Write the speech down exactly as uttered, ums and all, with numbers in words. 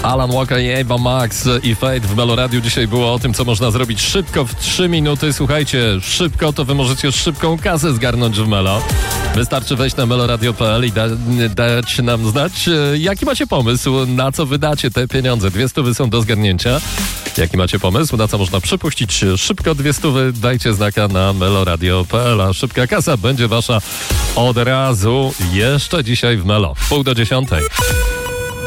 Alan Walker i Ava Max i Fate w Melo Radio. Dzisiaj było o tym, co można zrobić szybko w trzy minuty. Słuchajcie, szybko to wy możecie szybką kasę zgarnąć w Melo. Wystarczy wejść na meloradio kropka p l i da, dać nam znać, jaki macie pomysł, na co wydacie te pieniądze. Dwie stówy są do zgarnięcia. Jaki macie pomysł, na co można przypuścić szybko dwie stówy? Dajcie znaka na meloradio kropka p l, a szybka kasa będzie wasza od razu jeszcze dzisiaj w Melo. Pół do dziesiątej.